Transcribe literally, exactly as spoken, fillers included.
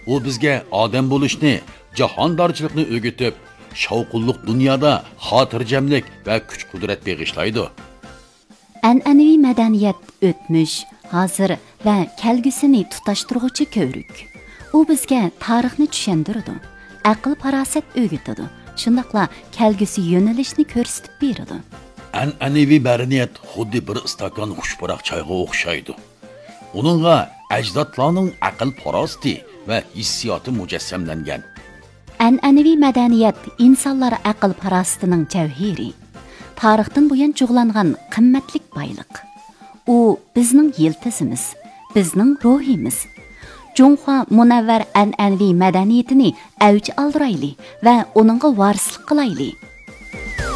u bizga odam bo'lishni, jahondorchilikni o'rgatib, shovqinliq dunyoda xotirjamlik va kuch-qudrat beg'ishlaydi. An'anaviy madaniyat o'tmish, hozir va kelgusini tutashtiruvchi ko'rik. U bizga tarixni tushundiradi, aql-farosat o'rgatadi, shundaqla kelgusi yo'nalishni ko'rsatib beradi. An'anaviy madaniyat xuddi bir stakon xushpuroq choyga o'xshaydi. Uningga ajdodlarning aql-farosati va hissiyoti mujassamlangan. An'anaviy madaniyat insonlar aql-farosatining javhiri. Tarixdan buyon cho'g'langan qimmatlik boyliq. U bizning yiltizimiz, bizning ruhimiz. Junxo munavvar an'anaviy madaniyatini avj oldirayli va uningga varislik qilayli.